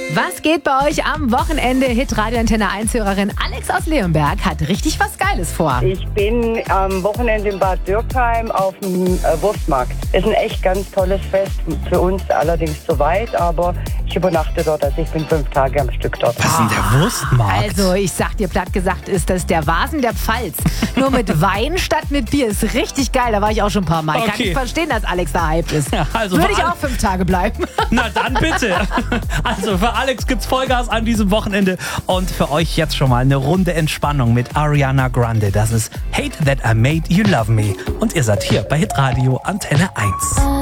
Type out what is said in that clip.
Was geht bei euch am Wochenende? Hitradio Antenne 1-Hörerin Alex aus Leonberg hat richtig was Geiles vor. Ich bin am Wochenende in Bad Dürkheim auf dem Wurstmarkt. Ist ein echt ganz tolles Fest, für uns allerdings zu weit, aber ich übernachte dort, also ich bin 5 Tage am Stück dort. Was ist denn der Wurstmarkt? Also, ich sag dir platt gesagt, ist das der Vasen der Pfalz. Nur mit Wein statt mit Bier. Ist richtig geil, da war ich auch schon ein paar Mal. Okay. Kann ich verstehen, dass Alex da hyped ist. Ja, also würde ich für auch 5 Tage bleiben. Na dann bitte. Also für Alex gibt's Vollgas an diesem Wochenende und für euch jetzt schon mal eine Runde Entspannung mit Ariana Grande. Das ist Hate That I Made You Love Me und ihr seid hier bei Hitradio Antenne 1.